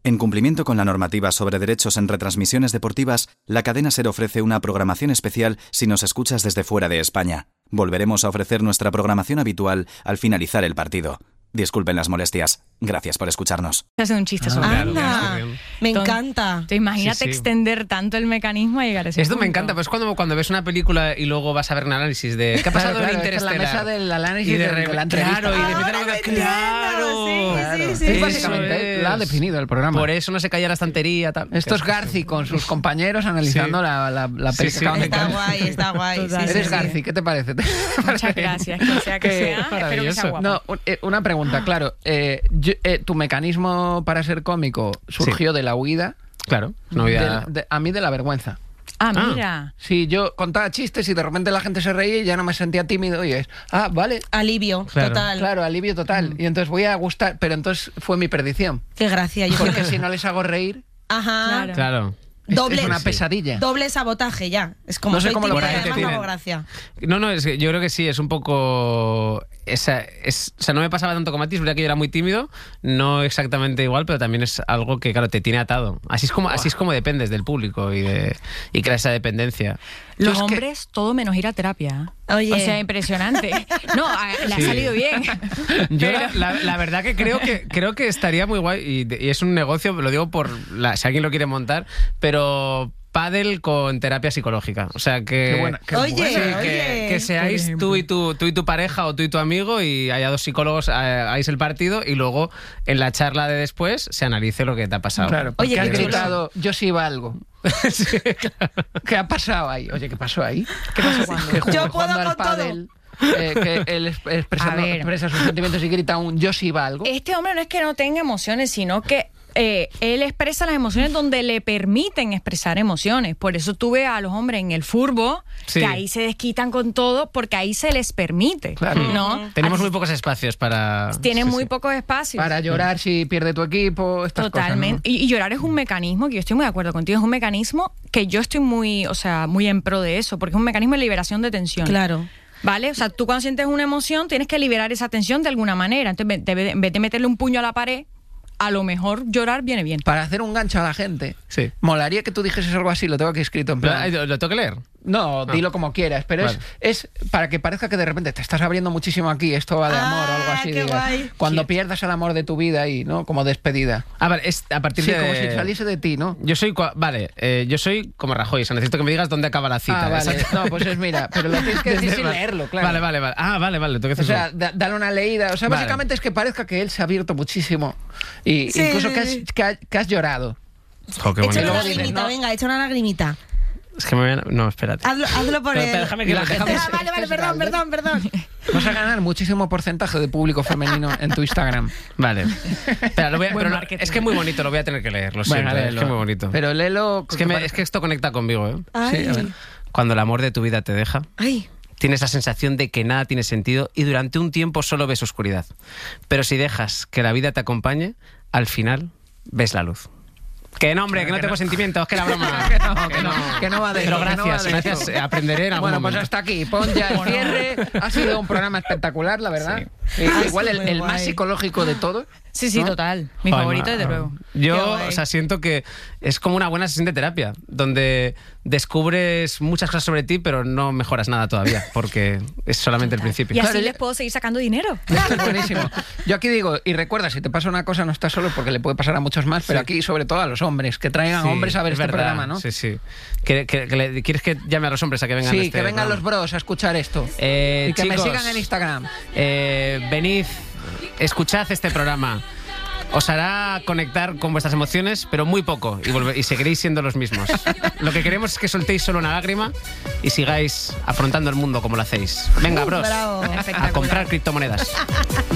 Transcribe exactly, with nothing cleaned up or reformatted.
En cumplimiento con la normativa sobre derechos en retransmisiones deportivas, la cadena SER ofrece una programación especial si nos escuchas desde fuera de España. Volveremos a ofrecer nuestra programación habitual al finalizar el partido. Disculpen las molestias. Gracias por escucharnos. Hace un chiste sobre Anda, claro, me encanta. Te imagínate Sí, sí. extender tanto el mecanismo a llegar a ese Esto punto. me encanta, pues cuando, cuando ves una película y luego vas a ver un análisis de ¿qué ha pasado Claro, en claro, esta es Interestelar? la mesa del análisis y de, de, re- de la entrevista. Claro, y de Ahora repente lo me- entiendo, claro. sí, sí, sí. Es Eso básicamente, es. la ha definido el programa. Por eso no se caía la estantería. Tal. Esto es Garci con sus compañeros analizando Sí. la, la, la Sí, peli sí. que acaban de Está crear. guay, está guay. Sí, Total. sí, Eres sí. Garci, ¿qué te parece? Muchas gracias, que sea que Qué sea. Espero que sea maravilloso. guapo. No, un- eh, una pregunta, claro. Eh, yo- eh, ¿Tu mecanismo para ser cómico surgió de la huida? Claro, no De- había... de- a mí de la vergüenza. Ah, Ah. mira. Sí, yo contaba chistes y de repente la gente se reía y ya no me sentía tímido y es, ah, vale, Alivio, Claro. total. claro, alivio total. Y entonces voy a gustar, pero entonces fue mi perdición. Qué gracia. Yo Porque si no les hago reír, Ajá. Claro. Claro. es- Doble, es una pesadilla. doble sabotaje ya. Es como No sé soy cómo lo tímida y por ahí te además hago tienen. gracia. No, no, es que yo creo que sí, es un poco... Esa, es, o sea, no me pasaba tanto como a ti, es verdad que yo era muy tímido, no exactamente igual, pero también es algo que, claro, te tiene atado. Así es como, así es como dependes del público y, de, y crea esa dependencia. Yo Los es que- hombres, todo menos ir a terapia. Oye. O sea, impresionante. No, a- le ha Sí. salido bien. Yo Pero- la, la- la verdad que creo que creo que estaría muy guay y, de- y es un negocio, lo digo por la, si alguien lo quiere montar, pero pádel con terapia psicológica. O sea que Qué buena, qué Oye, buena. Sí, oye. que, que seáis Por tú y tu tú y tu pareja o tú y tu amigo y haya dos psicólogos, eh, hagáis el partido y luego en la charla de después se analice lo que te ha pasado. Claro, porque Oye, has qué chulo. gritado, yo sí valgo. ¿Qué ha pasado ahí? Oye, ¿qué pasó ahí? ¿Qué pasó cuando? Que jugó- Yo puedo jugando al con todo. pádel, eh, que él es- expresando- A ver. expresa sus sentimientos y grita un yo sí valgo. Este hombre no es que no tenga emociones, sino que eh, él expresa las emociones donde le permiten expresar emociones. Por eso tú ves a los hombres en el furbo, Sí. que ahí se desquitan con todo, porque ahí se les permite. Claro. ¿No? Tenemos Así- muy pocos espacios para... Tienen sí, muy sí. pocos espacios. Para llorar si pierde tu equipo, estas Totalmente. cosas, y, y llorar es un mecanismo, que yo estoy muy de acuerdo contigo, es un mecanismo que yo estoy muy, o sea, muy en pro de eso, porque es un mecanismo de liberación de tensión. Claro. ¿Vale? O sea, tú cuando sientes una emoción tienes que liberar esa tensión de alguna manera. Entonces, en vez de- en vez de meterle un puño a la pared, a lo mejor llorar viene bien. ¿no? Para hacer un gancho a la gente. Sí. Molaría que tú dijeses algo así, lo tengo aquí escrito en ¿Lo, plan. lo- lo tengo que leer? No, dilo como quieras, pero Vale. es, es para que parezca que de repente te estás abriendo muchísimo aquí, esto va de Ah, amor o algo así. qué digas. guay. Cuando Sí. pierdas el amor de tu vida ahí, ¿no? Como despedida. Ah, vale, es a partir Sí, de... como si saliese de ti, ¿no? Yo soy... cua- Vale, eh, yo soy como Rajoy, o sea, necesito que me digas dónde acaba la cita. Ah, vale. Exacto. No, pues es mira, pero lo tienes que decir sin Vale. leerlo, claro. Vale, vale, vale. Ah, vale, vale, tengo que O hacer sea, eso. da- dale una leída. O sea, Vale. básicamente es que parezca que él se ha abierto muchísimo. Y Sí, incluso sí, que, has, sí. que, ha- que has llorado. Jo, qué Echa bonito. una luego dices, lagrimita, no. venga, echa una lagrimita. Es que me voy a... No, espérate. Hazlo, hazlo por Pero, el... pero déjame que lo- déjame- Ah, vale, vale, es perdón, grande. perdón, perdón. Vas a ganar muchísimo porcentaje de público femenino en tu Instagram. Vale. Espera, lo voy a- Buen pero no, marketing. es que es muy bonito, lo voy a tener que leer, lo siento, Bueno, es léelo. que es muy bonito. Pero léelo. es, que me- es que esto conecta conmigo, ¿eh? Ay, Sí, a ver. Cuando el amor de tu vida te deja, ay. tienes la sensación de que nada tiene sentido y durante un tiempo solo ves oscuridad. Pero si dejas que la vida te acompañe, al final ves la luz. Que no, hombre, que no que tengo no. sentimientos, que era broma. Que no, que no, que no va de Pero eso, que no gracias, va de gracias, eso. eh, aprenderé en algún Bueno, pues momento. hasta aquí. Pon ya el cierre. Ha sido un programa espectacular, la verdad. Sí, Ha igual sido el, muy el más guay. psicológico de todos. Sí, sí, ¿no? total. Mi Joder, favorito, ma- desde luego. Qué Yo, guay. o sea, siento que es como una buena sesión de terapia, donde descubres muchas cosas sobre ti, pero no mejoras nada todavía, porque es solamente el principio. Y así Claro, les ya- puedo seguir sacando dinero. Esto es buenísimo. Yo aquí digo, y recuerda, si te pasa una cosa no estás solo porque le puede pasar a muchos más, pero aquí sobre todo a los hombres, que traigan Sí, hombres a ver es este verdad, programa, ¿no? Sí, sí. Que- que- que le- ¿Quieres que llame a los hombres a que vengan Sí, a este que vengan programa? los bros a escuchar esto. Eh, y que me chicos, sigan en Instagram. Eh, venid, escuchad este programa. Os hará conectar con vuestras emociones, pero muy poco, y, volve- y seguiréis siendo los mismos. Lo que queremos es que soltéis solo una lágrima y sigáis afrontando el mundo como lo hacéis. Venga, bros, Bravo. a comprar criptomonedas.